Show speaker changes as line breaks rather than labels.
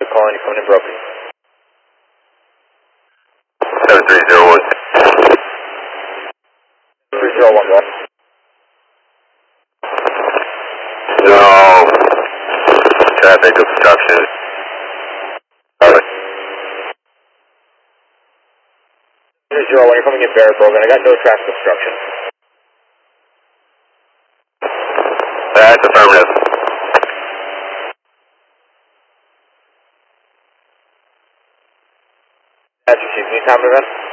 calling you coming in broken.
7301.
301, go.
No. Traffic obstruction.
301, you're coming in Barrett broken. I got no traffic obstruction.
That's affirmative.
That's your chief. Can you time it up?